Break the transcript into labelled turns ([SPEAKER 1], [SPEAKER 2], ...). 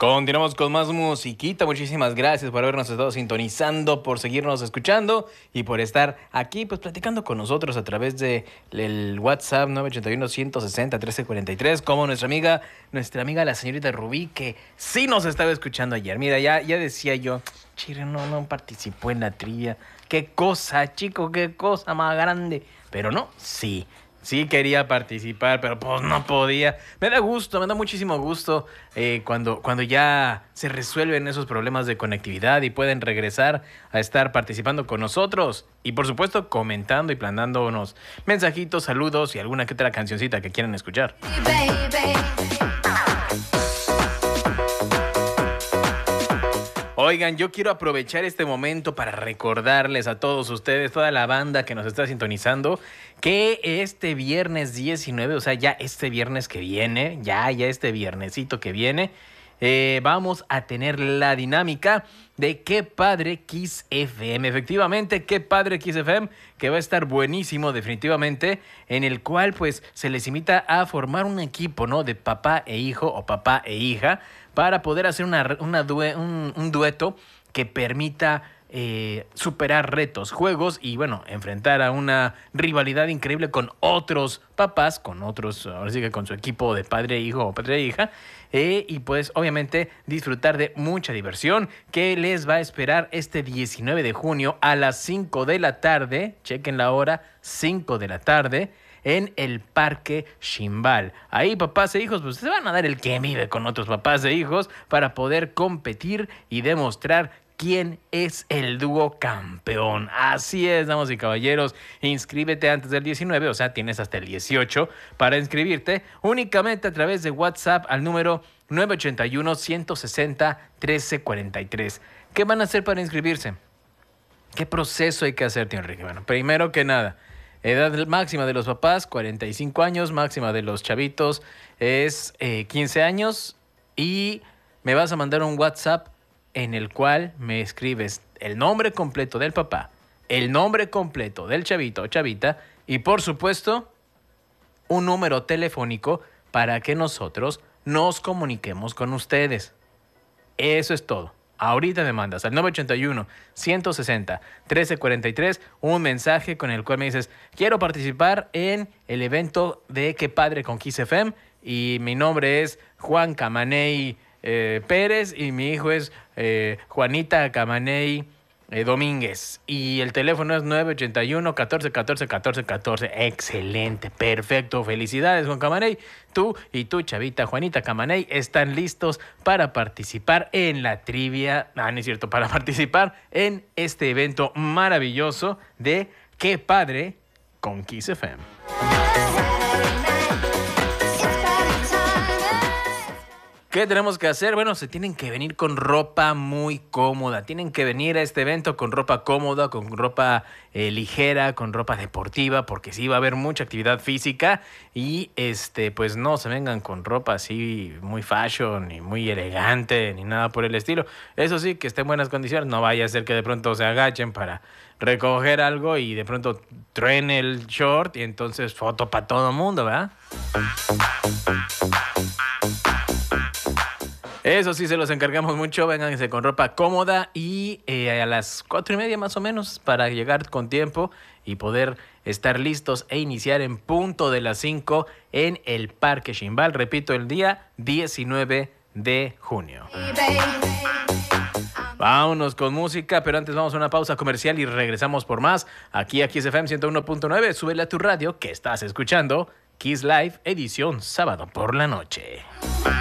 [SPEAKER 1] Continuamos con más musiquita. Muchísimas gracias por habernos estado sintonizando, por seguirnos escuchando y por estar aquí pues platicando con nosotros a través de el WhatsApp 981-160-1343, como nuestra amiga la señorita Rubí, que sí nos estaba escuchando ayer. Mira, ya decía yo, chire, no participó en la trivia. Qué cosa, chico, qué cosa más grande. Pero no, sí quería participar, pero pues no podía. Me da muchísimo gusto cuando ya se resuelven esos problemas de conectividad y pueden regresar a estar participando con nosotros. Y por supuesto comentando y planándonos mensajitos, saludos y alguna que otra cancioncita que quieran escuchar. Oigan, yo quiero aprovechar este momento para recordarles a todos ustedes, toda la banda que nos está sintonizando, que este viernes 19, o sea, ya este viernes que viene, ya este viernesito que viene, vamos a tener la dinámica de Qué Padre Kiss FM. Efectivamente, Qué Padre Kiss FM, que va a estar buenísimo definitivamente, en el cual pues se les invita a formar un equipo, ¿no? De papá e hijo o papá e hija, para poder hacer un dueto que permita superar retos, juegos y bueno, enfrentar a una rivalidad increíble con otros papás, ahora sí que con su equipo de padre e hijo o padre e hija, y pues obviamente disfrutar de mucha diversión que les va a esperar este 19 de junio a las 5 de la tarde, chequen la hora, 5 de la tarde, en el Parque Ximbal. Ahí papás e hijos pues se van a dar el que vive con otros papás e hijos para poder competir y demostrar quién es el dúo campeón. Así es, damas y caballeros, inscríbete antes del 19, o sea, tienes hasta el 18 para inscribirte únicamente a través de WhatsApp al número 981-160-1343. ¿Qué van a hacer para inscribirse? ¿Qué proceso hay que hacer, tío Enrique? Bueno, primero que nada, edad máxima de los papás, 45 años, máxima de los chavitos es 15 años y me vas a mandar un WhatsApp en el cual me escribes el nombre completo del papá, el nombre completo del chavito o chavita y por supuesto un número telefónico para que nosotros nos comuniquemos con ustedes. Eso es todo. Ahorita me mandas al 981-160-1343 un mensaje con el cual me dices, quiero participar en el evento de Qué Padre con Kiss FM y mi nombre es Juan Camaney Pérez y mi hijo es Juanita Camaney Domínguez y el teléfono es 981-1414-1414. Excelente, perfecto, felicidades Juan Camaney. Tú y tu chavita Juanita Camaney están listos para participar en la trivia, no es cierto, para participar en este evento maravilloso de Qué Padre con Kiss FM. ¿Qué tenemos que hacer? Bueno, se tienen que venir con ropa muy cómoda. Tienen que venir a este evento con ropa cómoda, con ropa ligera, con ropa deportiva, porque sí va a haber mucha actividad física y pues no se vengan con ropa así muy fashion, ni muy elegante, ni nada por el estilo. Eso sí, que esté en buenas condiciones. No vaya a ser que de pronto se agachen para recoger algo y de pronto truene el short y entonces foto para todo el mundo, ¿verdad? Eso sí, se los encargamos mucho. Vénganse con ropa cómoda y a las 4:30 más o menos para llegar con tiempo y poder estar listos e iniciar en punto de las 5 en el Parque Ximbal. Repito, el día 19 de junio. Vámonos con música, pero antes vamos a una pausa comercial y regresamos por más. Aquí a Kiss FM 101.9. Súbele a tu radio que estás escuchando Kiss Live, edición sábado por la noche.